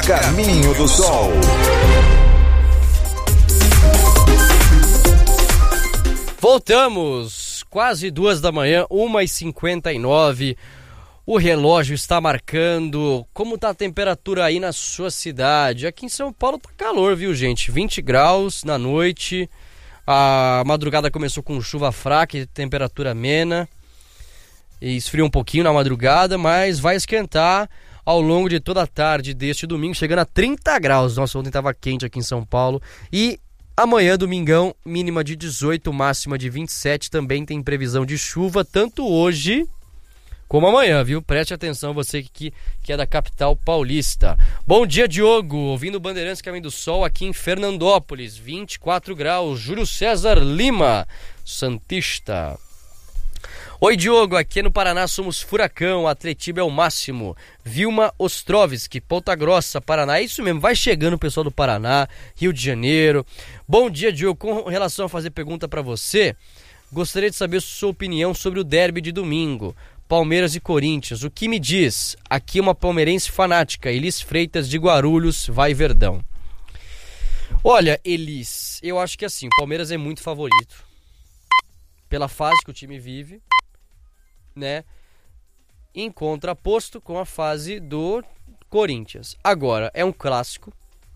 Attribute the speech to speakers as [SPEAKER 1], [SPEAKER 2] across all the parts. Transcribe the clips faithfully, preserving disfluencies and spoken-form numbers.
[SPEAKER 1] Caminho do Sol.
[SPEAKER 2] Voltamos, quase duas da manhã, uma e cinquenta e nove. O relógio está marcando. Como tá a temperatura aí na sua cidade? Aqui em São Paulo tá calor, viu, gente? vinte graus na noite. A madrugada começou com chuva fraca e temperatura amena. E esfriou um pouquinho na madrugada, mas vai esquentar ao longo de toda a tarde deste domingo, chegando a trinta graus. Nossa, ontem estava quente aqui em São Paulo. E amanhã, domingão, mínima de dezoito, máxima de vinte e sete. Também tem previsão de chuva, tanto hoje como amanhã, viu? Preste atenção, você que, que é da capital paulista. Bom dia, Diogo. Ouvindo Bandeirantes Caminho do Sol aqui em Fernandópolis, vinte e quatro graus. Júlio César Lima, santista. Oi, Diogo, aqui no Paraná somos furacão, Atletiba é o máximo. Vilma Ostrovski, Ponta Grossa, Paraná. É isso mesmo, vai chegando o pessoal do Paraná, Rio de Janeiro. Bom dia, Diogo. Com relação a fazer pergunta para você, gostaria de saber sua opinião sobre o derby de domingo, Palmeiras e Corinthians. O que me diz? Aqui uma palmeirense fanática, Elis Freitas de Guarulhos, vai Verdão. Olha, Elis, eu acho que assim, o Palmeiras é muito favorito pela fase que o time vive, né, em contraposto com a fase do Corinthians. Agora, é um clássico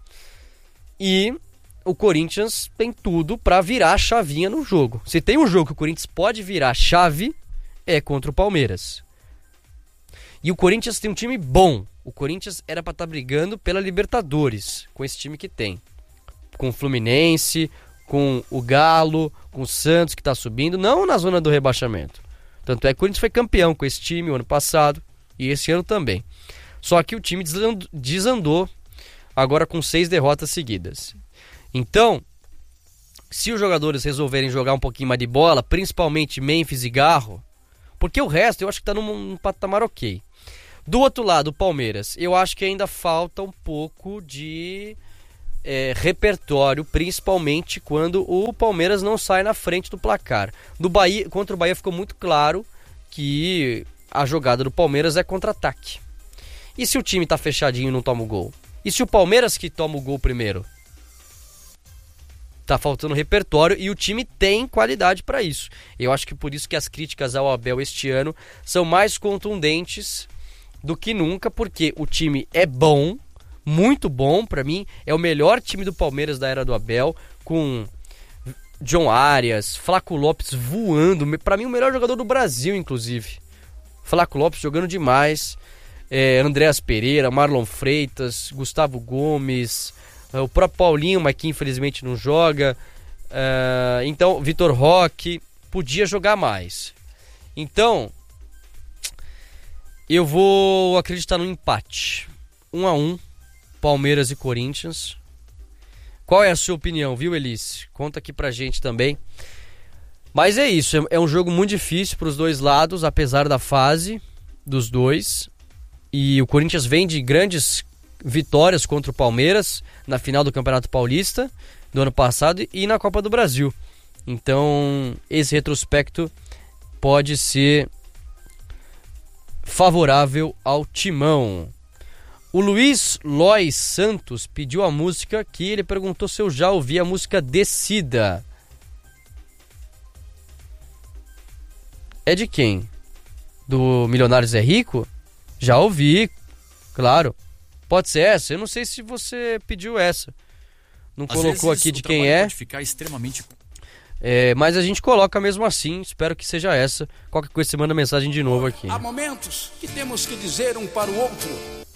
[SPEAKER 2] e o Corinthians tem tudo para virar a chavinha no jogo. Se tem um jogo que o Corinthians pode virar a chave, é contra o Palmeiras. E o Corinthians tem um time bom. O Corinthians era para estar brigando pela Libertadores com esse time que tem. Com o Fluminense, com o Galo, com o Santos que está subindo, não na zona do rebaixamento. Tanto é que o Corinthians foi campeão com esse time o ano passado e esse ano também. Só que o time desandou agora com seis derrotas seguidas. Então, se os jogadores resolverem jogar um pouquinho mais de bola, principalmente Memphis e Garro, porque o resto eu acho que está num, num patamar ok. Do outro lado, o Palmeiras, eu acho que ainda falta um pouco de é, repertório, principalmente quando o Palmeiras não sai na frente do placar. No Bahia, contra o Bahia ficou muito claro que a jogada do Palmeiras é contra-ataque. E se o time está fechadinho e não toma o gol? E se o Palmeiras que toma o gol primeiro? Tá faltando repertório e o time tem qualidade para isso. Eu acho que por isso que as críticas ao Abel este ano são mais contundentes do que nunca, porque o time é bom, muito bom, para mim é o melhor time do Palmeiras da era do Abel, com John Arias, Flaco Lopes voando, para mim o melhor jogador do Brasil, inclusive. Flaco Lopes jogando demais, é, Andréas Pereira, Marlon Freitas, Gustavo Gomes, o próprio Paulinho, mas que infelizmente não joga. Uh, então, Vitor Roque podia jogar mais. Então, eu vou acreditar no empate. Um a um, Palmeiras e Corinthians. Qual é a sua opinião, viu, Elis? Conta aqui pra gente também. Mas é isso, é um jogo muito difícil para os dois lados, apesar da fase dos dois. E o Corinthians vem de grandes vitórias contra o Palmeiras na final do Campeonato Paulista do ano passado e na Copa do Brasil. Então, esse retrospecto pode ser favorável ao Timão. O Luiz Lois Santos pediu a música que ele perguntou se eu já ouvi a música Descida. É de quem? Do Milionários é Rico? Já ouvi, claro. Pode ser essa? Eu não sei se você pediu essa. Não Às colocou aqui de quem é.
[SPEAKER 3] Pode ficar extremamente...
[SPEAKER 2] é. Mas a gente coloca mesmo assim. Espero que seja essa. Qualquer coisa você manda mensagem de novo aqui.
[SPEAKER 4] Há momentos que temos que dizer um para o outro: